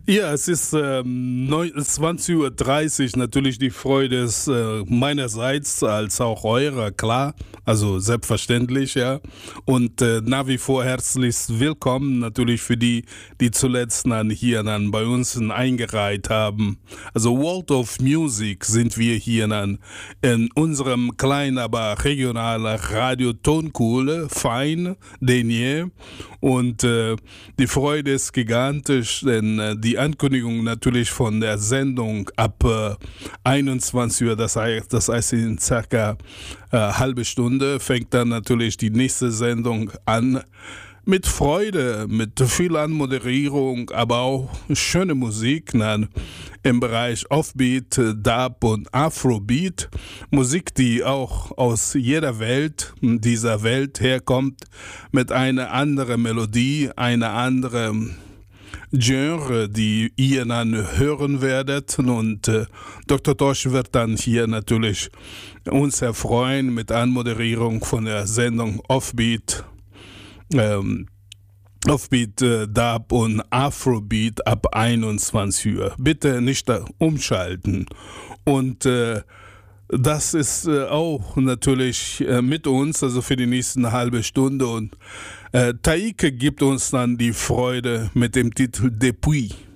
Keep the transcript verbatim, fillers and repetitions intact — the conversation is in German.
Ja, es ist ähm, zwanzig Uhr dreißig. Natürlich die Freude ist äh, meinerseits als auch eurer, klar. Also selbstverständlich, ja. Und äh, nach wie vor herzlichst willkommen natürlich für die, die zuletzt dann hier dann bei uns eingereiht haben. Also World of Music sind wir hier dann in unserem kleinen, aber regionalen Radio Tonkuhle, fein, Denier. Und äh, die Freude ist gigantisch, denn äh, die Ankündigung natürlich von der Sendung ab äh, einundzwanzig Uhr, das heißt, das heißt in circa äh, halbe Stunde, fängt dann natürlich die nächste Sendung an. Mit Freude, mit viel Anmoderierung, aber auch schöne Musik na, im Bereich Offbeat, Dub und Afrobeat. Musik, die auch aus jeder Welt, dieser Welt herkommt, mit einer anderen Melodie, einer anderen Genre, die ihr dann hören werdet. Und äh, Doktor Tosh wird dann hier natürlich uns erfreuen mit Anmoderierung von der Sendung Offbeat. Ähm, Offbeat, äh, Dub und Afrobeat ab einundzwanzig Uhr. Bitte nicht da umschalten. Und äh, das ist äh, auch natürlich äh, mit uns, also für die nächsten halbe Stunde. Und äh, Taike gibt uns dann die Freude mit dem Titel Depuis.